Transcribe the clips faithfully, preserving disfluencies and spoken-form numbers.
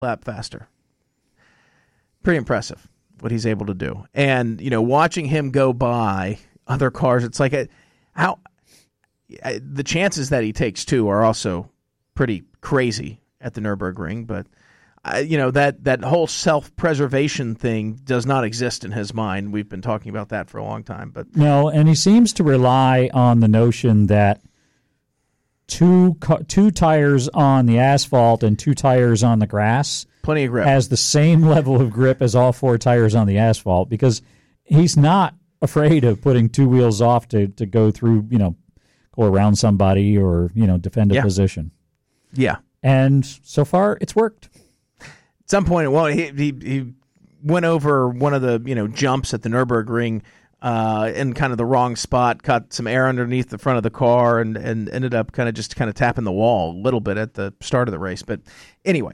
lap faster. Pretty impressive what he's able to do. And, you know, watching him go by other cars, it's like a, how uh, the chances that he takes too are also pretty crazy at the Nürburgring. But, uh, you know, that, that whole self-preservation thing does not exist in his mind. We've been talking about that for a long time. But no, and he seems to rely on the notion that two two tires on the asphalt and two tires on the grass plenty of grip has the same level of grip as all four tires on the asphalt, because he's not afraid of putting two wheels off to, to go through, you know, go around somebody or, you know, defend a yeah. position. Yeah. And so far it's worked. At some point, well, he, he he went over one of the, you know, jumps at the Nürburgring uh, in kind of the wrong spot, caught some air underneath the front of the car, and, and ended up kind of just kind of tapping the wall a little bit at the start of the race. But anyway,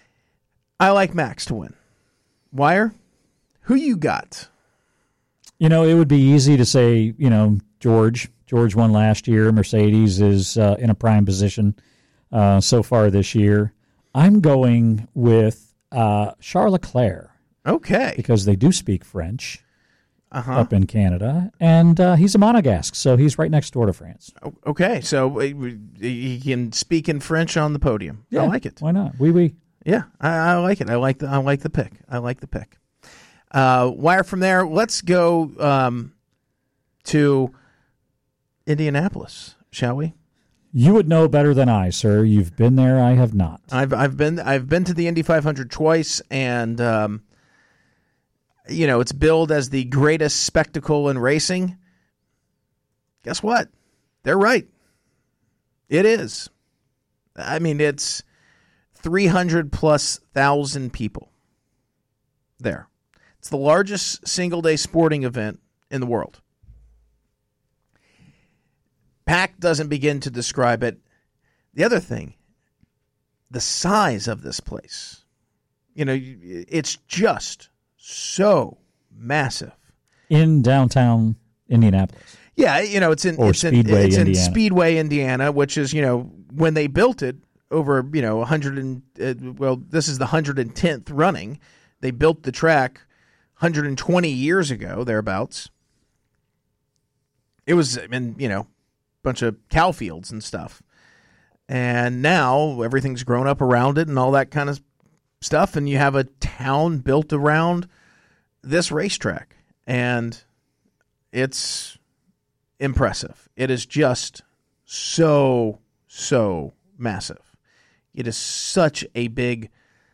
I like Max to win. Wire, who you got? You know, it would be easy to say, you know, George. George won last year. Mercedes is uh, in a prime position uh, so far this year. I'm going with uh, Charles Leclerc. Okay. Because they do speak French uh-huh. up in Canada, and uh, he's a Monegasque, so he's right next door to France. Okay, so he can speak in French on the podium. Yeah, I like it. Why not? Oui, oui. Yeah, I, I like it. I like the I like the pick. I like the pick. Uh, wire from there. Let's go um, to Indianapolis, shall we? You would know better than I, sir. You've been there. I have not. I've I've been I've been to the Indy five hundred twice, and um, you know, it's billed as the greatest spectacle in racing. Guess what? They're right. It is. I mean, it's three hundred plus thousand people there. It's the largest single-day sporting event in the world. Pack doesn't begin to describe it. The other thing, the size of this place. You know, it's just so massive. In downtown Indianapolis. Yeah, you know, it's in or it's Speedway, in, it's Indiana. in Speedway, Indiana, which is, you know, when they built it over, you know, one hundred and uh, well, this is the one hundred tenth running. They built the track one hundred twenty years ago, thereabouts. It was in, you know, a bunch of cow fields and stuff. And now everything's grown up around it and all that kind of stuff, and you have a town built around this racetrack, and it's impressive. It is just so, so massive. It is such a big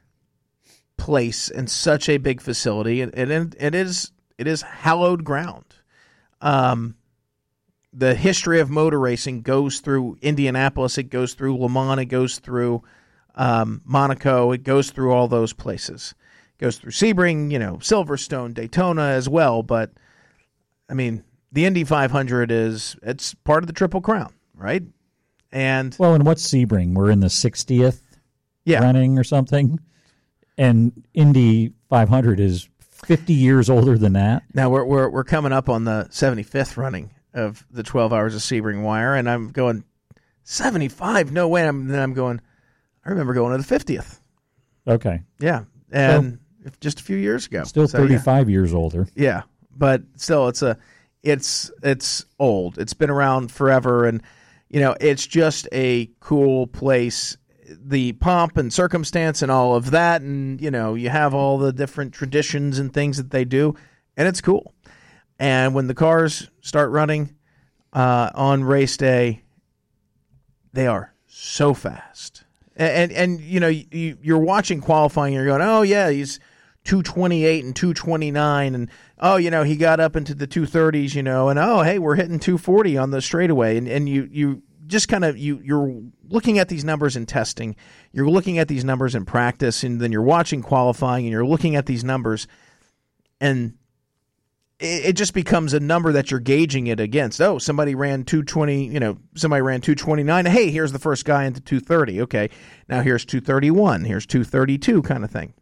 place and such a big facility, and it, it is it is hallowed ground. Um, the history of motor racing goes through Indianapolis, it goes through Le Mans, it goes through um, Monaco, it goes through all those places. It goes through Sebring, you know, Silverstone, Daytona as well. But I mean, the Indy five hundred is it's part of the Triple Crown, right? And well, and what's Sebring? We're in the sixtieth yeah. running or something, and Indy five hundred is fifty years older than that. Now we're we're we're coming up on the seventy-fifth running of the twelve Hours of Sebring Wire, and I'm going seventy-five. No way. I'm then I'm going. I remember going to the fiftieth. Okay. Yeah, and so, just a few years ago. Still so, thirty-five yeah. years older. Yeah, but still, it's a it's it's old. It's been around forever, and you know, it's just a cool place. The pomp and circumstance and all of that, and you know, you have all the different traditions and things that they do, and it's cool. And when the cars start running uh, on race day, they are so fast. And, and, and you know, you, you're watching qualifying, and you're going, oh, yeah, he's two twenty-eight and two twenty-nine, and, oh, you know, he got up into the two thirties, you know, and, oh, hey, we're hitting two forty on the straightaway. And, and you, you just kind of, you, you're looking at these numbers in testing, you're looking at these numbers in practice, and then you're watching qualifying, and you're looking at these numbers, and it just becomes a number that you're gauging it against. Oh, somebody ran two twenty, you know, somebody ran two twenty-nine. Hey, here's the first guy into two thirty. Okay, now here's two thirty-one. Here's two thirty-two kind of thing.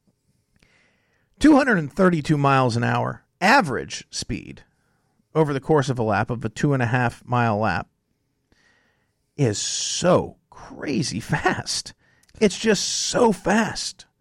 two hundred thirty-two miles an hour average speed over the course of a lap, of a two and a half mile lap, is so crazy fast. It's just so fast.